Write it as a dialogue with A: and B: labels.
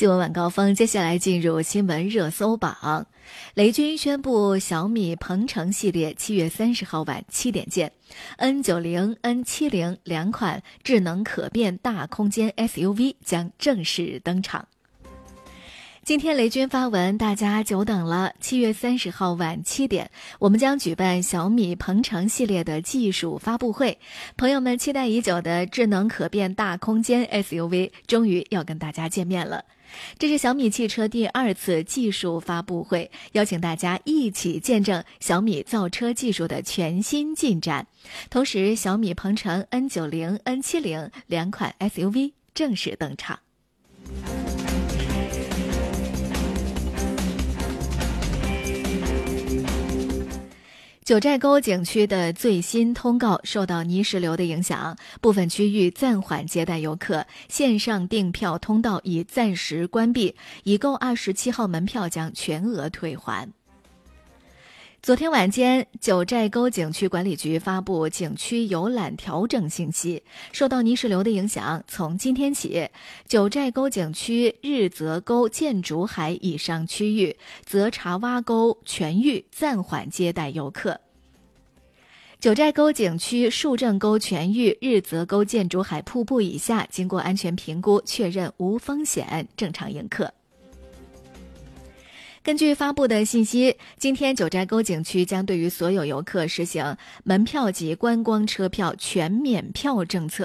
A: 新闻晚高峰，接下来进入新闻热搜榜。雷军宣布小米鹏程系列7月30号晚7点见。N90、N70 两款智能可变大空间 SUV 将正式登场。今天雷军发文，大家久等了。7月30号晚7点，我们将举办小米鹏程系列的技术发布会。朋友们期待已久的智能可变大空间 SUV 终于要跟大家见面了。这是小米汽车第2次技术发布会，邀请大家一起见证小米造车技术的全新进展。同时，小米鹏程 N90、N70 两款 SUV 正式登场。九寨沟景区的最新通告受到泥石流的影响，部分区域暂缓接待游客，线上订票通道已暂时关闭，已购27号门票将全额退还。昨天晚间，九寨沟景区管理局发布景区游览调整信息，受到泥石流的影响，从今天起，九寨沟景区日泽沟建筑海以上区域、泽茶洼沟全域暂缓接待游客。九寨沟景区树正沟全域日泽沟建筑海瀑布以下，经过安全评估确认无风险，正常迎客。根据发布的信息，今天九寨沟景区将对于所有游客实行门票及观光车票全免票政策。